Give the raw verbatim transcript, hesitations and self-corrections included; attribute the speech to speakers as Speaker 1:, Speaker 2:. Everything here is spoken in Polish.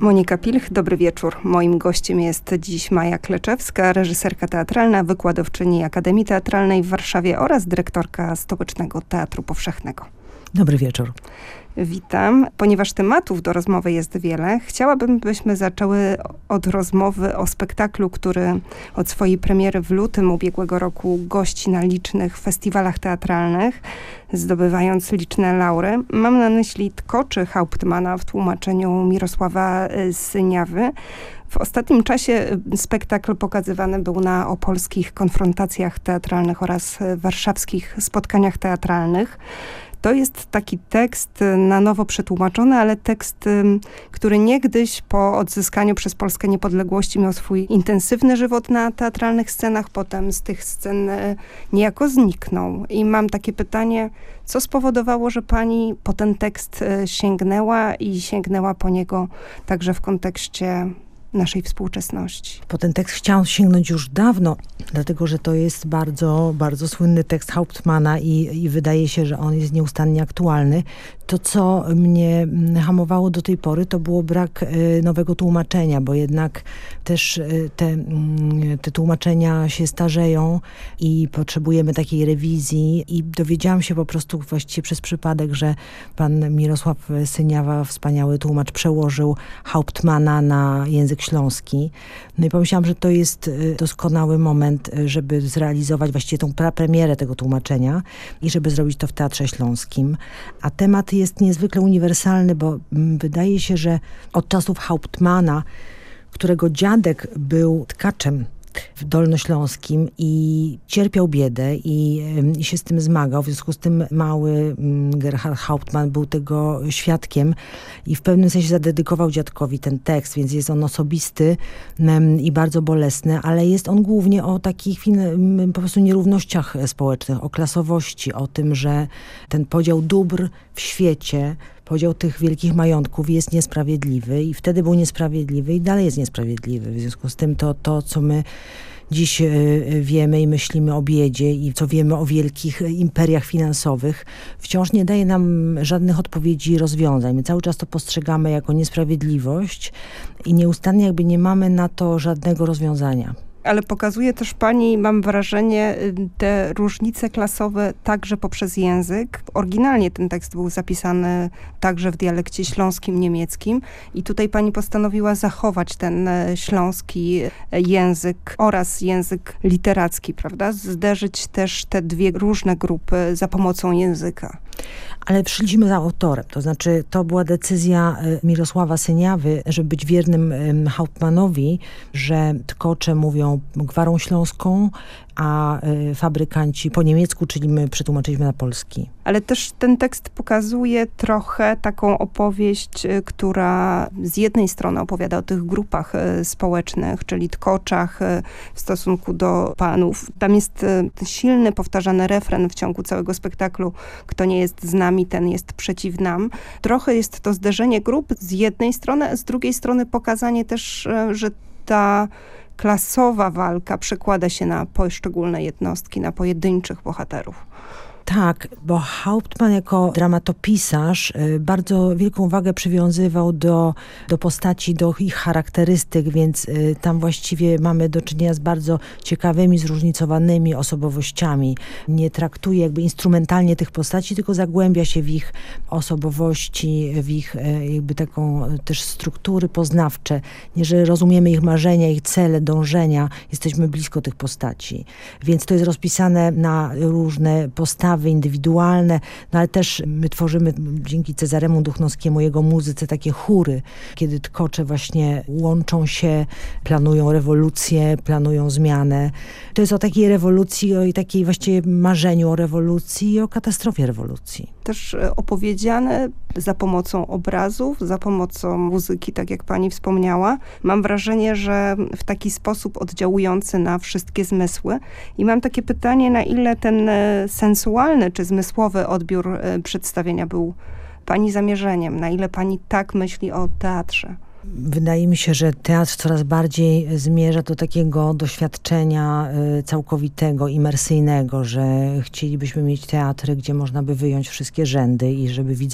Speaker 1: Monika Pilch, dobry wieczór. Moim gościem jest dziś Maja Kleczewska, reżyserka teatralna, wykładowczyni Akademii Teatralnej w Warszawie oraz dyrektorka Stołecznego Teatru Powszechnego.
Speaker 2: Dobry wieczór.
Speaker 1: Witam. Ponieważ tematów do rozmowy jest wiele, chciałabym, byśmy zaczęły od rozmowy o spektaklu, który od swojej premiery w lutym ubiegłego roku gości na licznych festiwalach teatralnych, zdobywając liczne laury. Mam na myśli Tkoczy Hauptmana w tłumaczeniu Mirosława Syniawy. W ostatnim czasie spektakl pokazywany był na opolskich konfrontacjach teatralnych oraz warszawskich spotkaniach teatralnych. To jest taki tekst na nowo przetłumaczony, ale tekst, który niegdyś po odzyskaniu przez Polskę niepodległości miał swój intensywny żywot na teatralnych scenach, potem z tych scen niejako zniknął. I mam takie pytanie, co spowodowało, że pani po ten tekst sięgnęła i sięgnęła po niego także w kontekście naszej współczesności?
Speaker 2: Po ten tekst chciałam sięgnąć już dawno, dlatego że to jest bardzo, bardzo słynny tekst Hauptmana i, i wydaje się, że on jest nieustannie aktualny. To, co mnie hamowało do tej pory, to było brak y, nowego tłumaczenia, bo jednak też y, te, y, te tłumaczenia się starzeją i potrzebujemy takiej rewizji i dowiedziałam się po prostu właściwie przez przypadek, że pan Mirosław Syniawa, wspaniały tłumacz, przełożył Hauptmana na język śląski. No i pomyślałam, że to jest doskonały moment, żeby zrealizować właściwie tą premierę tego tłumaczenia i żeby zrobić to w Teatrze Śląskim. A temat jest niezwykle uniwersalny, bo wydaje się, że od czasów Hauptmana, którego dziadek był tkaczem w Dolnośląskim i cierpiał biedę i, i się z tym zmagał. W związku z tym mały Gerhard Hauptmann był tego świadkiem i w pewnym sensie zadedykował dziadkowi ten tekst, więc jest on osobisty i bardzo bolesny, ale jest on głównie o takich po prostu nierównościach społecznych, o klasowości, o tym, że ten podział dóbr w świecie, podział tych wielkich majątków jest niesprawiedliwy i wtedy był niesprawiedliwy i dalej jest niesprawiedliwy. W związku z tym to, to co my dziś wiemy i myślimy o biedzie i co wiemy o wielkich imperiach finansowych, wciąż nie daje nam żadnych odpowiedzi i rozwiązań. My cały czas to postrzegamy jako niesprawiedliwość i nieustannie jakby nie mamy na to żadnego rozwiązania.
Speaker 1: Ale pokazuje też pani, mam wrażenie, te różnice klasowe także poprzez język. Oryginalnie ten tekst był zapisany także w dialekcie śląskim, niemieckim i tutaj pani postanowiła zachować ten śląski język oraz język literacki, prawda? Zderzyć też te dwie różne grupy za pomocą języka.
Speaker 2: Ale szliśmy za autorem, to znaczy to była decyzja Mirosława Syniawy, żeby być wiernym Hauptmannowi, że tkocze mówią gwarą śląską, a fabrykanci po niemiecku, czyli my przetłumaczyliśmy na polski.
Speaker 1: Ale też ten tekst pokazuje trochę taką opowieść, która z jednej strony opowiada o tych grupach społecznych, czyli tkoczach w stosunku do panów. Tam jest silny, powtarzany refren w ciągu całego spektaklu. Kto nie jest z nami, ten jest przeciw nam. Trochę jest to zderzenie grup z jednej strony, a z drugiej strony pokazanie też, że ta klasowa walka przekłada się na poszczególne jednostki, na pojedynczych bohaterów.
Speaker 2: Tak, bo Hauptmann jako dramatopisarz bardzo wielką wagę przywiązywał do, do postaci, do ich charakterystyk, więc tam właściwie mamy do czynienia z bardzo ciekawymi, zróżnicowanymi osobowościami. Nie traktuje jakby instrumentalnie tych postaci, tylko zagłębia się w ich osobowości, w ich jakby taką też struktury poznawcze. Nie, że rozumiemy ich marzenia, ich cele, dążenia, jesteśmy blisko tych postaci. Więc to jest rozpisane na różne postawy, indywidualne, no ale też my tworzymy dzięki Cezaremu Duchnowskiemu, jego muzyce, takie chóry, kiedy tkocze właśnie łączą się, planują rewolucję, planują zmianę. To jest o takiej rewolucji, o takiej właściwie marzeniu o rewolucji i o katastrofie rewolucji.
Speaker 1: Też opowiedziane za pomocą obrazów, za pomocą muzyki, tak jak pani wspomniała. Mam wrażenie, że w taki sposób oddziałujący na wszystkie zmysły. I mam takie pytanie, na ile ten sensualny czy zmysłowy odbiór przedstawienia był pani zamierzeniem? Na ile pani tak myśli o teatrze?
Speaker 2: Wydaje mi się, że teatr coraz bardziej zmierza do takiego doświadczenia całkowitego, imersyjnego, że chcielibyśmy mieć teatry, gdzie można by wyjąć wszystkie rzędy i żeby widzowie